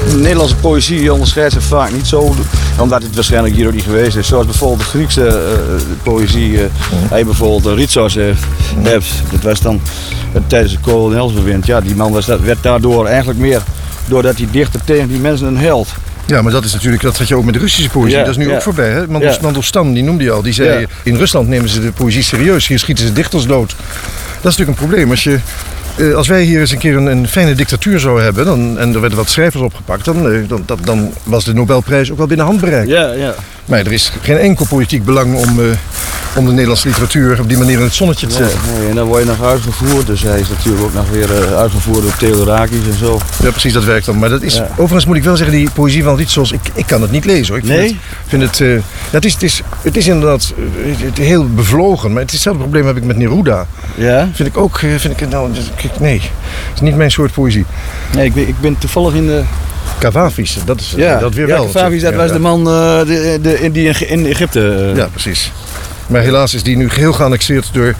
Nederlandse poëzie onderscheidt zich vaak niet zo, omdat het waarschijnlijk hier ook niet geweest is. Zoals bijvoorbeeld de Griekse poëzie, hij bijvoorbeeld Ritsos hebt. Dat was dan tijdens de kolonelsbewind. Ja, die man werd daardoor eigenlijk meer, doordat hij dichter tegen die mensen een held. Ja, maar dat is natuurlijk dat wat je ook met de Russische poëzie. Ja, dat is nu ook voorbij. Hè? Mandelstam, die noemde je al. Die zei, in Rusland nemen ze de poëzie serieus. Hier schieten ze dichters dood. Dat is natuurlijk een probleem. Als wij hier eens een keer een fijne dictatuur zouden hebben en er werden wat schrijvers opgepakt, dan was de Nobelprijs ook wel binnen handbereik. Ja. Maar er is geen enkel politiek belang om de Nederlandse literatuur op die manier in het zonnetje te zetten. Nee, en dan word je nog uitgevoerd. Dus hij is natuurlijk ook nog weer uitgevoerd door Theodorakis en zo. Ja, precies, dat werkt dan. Maar dat is, overigens moet ik wel zeggen, die poëzie van Ritsos, ik kan het niet lezen hoor. Het is inderdaad heel bevlogen, maar het is hetzelfde probleem heb ik met Neruda. Ja? Nee, het is niet mijn soort poëzie. Nee, ik ben toevallig in de... Cavafis, dat is dat weer wel. Cavafis, dat was de man die in Egypte... Ja, precies. Maar helaas is die nu geheel geannexeerd door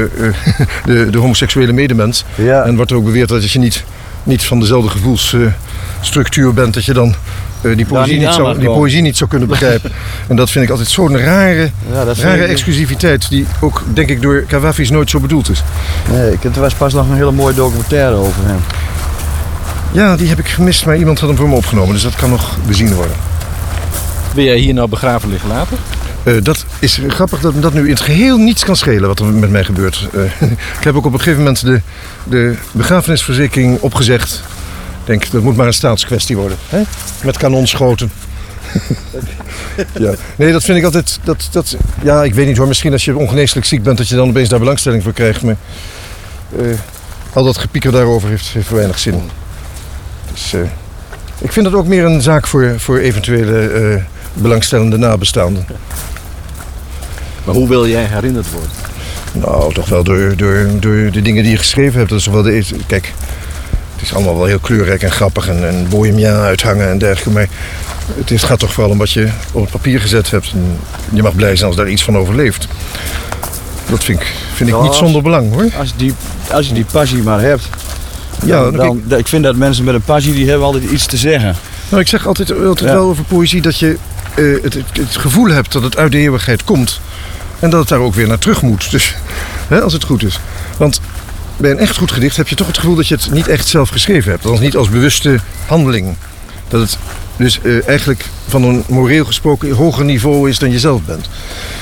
de homoseksuele medemens. Ja. En wordt er ook beweerd dat als je niet van dezelfde gevoelsstructuur bent, dat je dan die poëzie niet zou kunnen begrijpen. En dat vind ik altijd zo'n rare exclusiviteit die ook, denk ik, door Cavafis nooit zo bedoeld is. Nee, er was pas nog een hele mooie documentaire over hem. Ja, die heb ik gemist, maar iemand had hem voor me opgenomen, dus dat kan nog bezien worden. Wil jij hier nou begraven liggen later? Dat is grappig dat nu in het geheel niets kan schelen wat er met mij gebeurt. Ik heb ook op een gegeven moment de begrafenisverzekering opgezegd. Ik denk, dat moet maar een staatskwestie worden. Hè? Met kanonschoten. Ja. Nee, dat vind ik altijd... Ja, ik weet niet hoor. Misschien als je ongeneeslijk ziek bent, dat je dan opeens daar belangstelling voor krijgt. Maar al dat gepieker daarover heeft weinig zin. Dus ik vind het ook meer een zaak voor eventuele belangstellende nabestaanden. Maar hoe wil jij herinnerd worden? Nou, toch wel door de dingen die je geschreven hebt. Dat is wel kijk, het is allemaal wel heel kleurrijk en grappig en bohemien uithangen en dergelijke. Maar het gaat toch vooral om wat je op het papier gezet hebt. En je mag blij zijn als daar iets van overleeft. Dat vind ik niet zonder belang hoor. Als je die passie maar hebt. Ik vind dat mensen met een passie, die hebben altijd iets te zeggen. Nou, ik zeg altijd wel over poëzie dat je het gevoel hebt dat het uit de eeuwigheid komt. En dat het daar ook weer naar terug moet. Dus als het goed is. Want bij een echt goed gedicht heb je toch het gevoel dat je het niet echt zelf geschreven hebt. Althans niet als bewuste handeling. Dat het dus eigenlijk van een moreel gesproken hoger niveau is dan je zelf bent.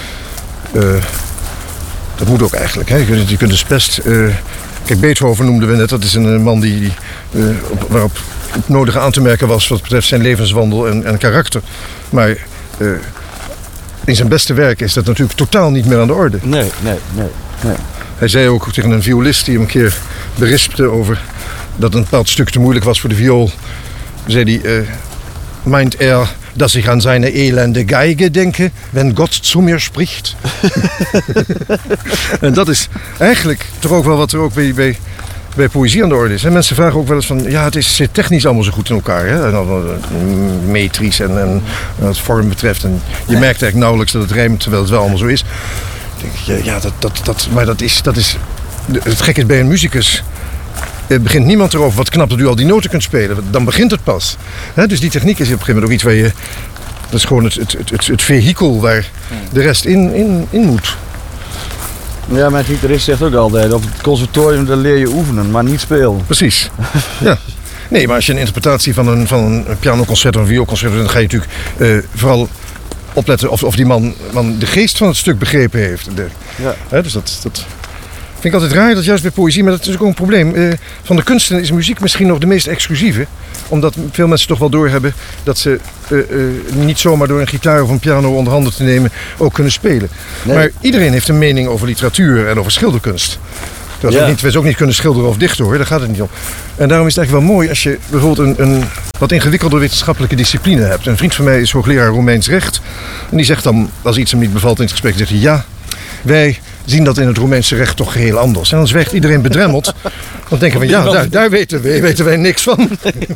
Dat moet ook eigenlijk. Hè? Je kunt dus best... Kijk, Beethoven noemden we net. Dat is een man waarop het nodige aan te merken was wat betreft zijn levenswandel en karakter. Maar in zijn beste werk is dat natuurlijk totaal niet meer aan de orde. Nee. Hij zei ook tegen een violist die hem een keer berispte over dat een bepaald stuk te moeilijk was voor de viool. Zei hij, meint dass ich an seine elende Geige denke, wenn Gott zu mir spricht. En dat is eigenlijk toch ook wel wat er ook bij poëzie aan de orde is. En mensen vragen ook wel eens van, ja, het zit technisch allemaal zo goed in elkaar. Hè? En metrisch en wat het vorm betreft. En je merkt eigenlijk nauwelijks dat het rijmt, terwijl het wel allemaal zo is. Dan denk je, ja, maar dat is... Het gek is bij een muzikus... Het begint niemand erover wat knap dat u al die noten kunt spelen. Dan begint het pas. Dus die techniek is op een gegeven moment ook iets waar je... Dat is gewoon het vehikel waar de rest in moet. Ja, mijn gitarist zegt ook altijd... Op het conservatorium daar leer je oefenen, maar niet spelen. Precies. Ja. Nee, maar als je een interpretatie van een pianoconcert of een vioolconcert... dan ga je natuurlijk vooral opletten of die man de geest van het stuk begrepen heeft. Dus dat vind ik altijd raar, dat juist bij poëzie, maar dat is ook een probleem. Van de kunsten is muziek misschien nog de meest exclusieve. Omdat veel mensen toch wel doorhebben dat ze niet zomaar door een gitaar of een piano onder handen te nemen ook kunnen spelen. Nee. Maar iedereen heeft een mening over literatuur en over schilderkunst. Terwijl ze ook niet kunnen schilderen of dichten hoor, daar gaat het niet om. En daarom is het eigenlijk wel mooi als je bijvoorbeeld een wat ingewikkelde wetenschappelijke discipline hebt. Een vriend van mij is hoogleraar Romeins recht. En die zegt dan, als iets hem niet bevalt in het gesprek, zegt hij ja, wij zien dat in het Romeinse recht toch geheel anders. En dan zwijgt iedereen bedremmeld. Dan denken we, ja, daar weten wij niks van.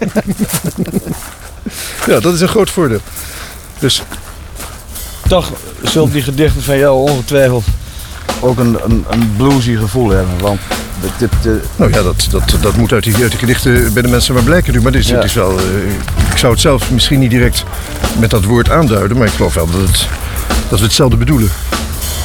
Ja, dat is een groot voordeel. Dus toch zullen die gedichten van jou ongetwijfeld ook een bluesy gevoel hebben. Want nou ja, dat moet uit die gedichten bij de mensen maar blijken. Maar het is wel... ik zou het zelf misschien niet direct met dat woord aanduiden, maar ik geloof wel dat we hetzelfde bedoelen.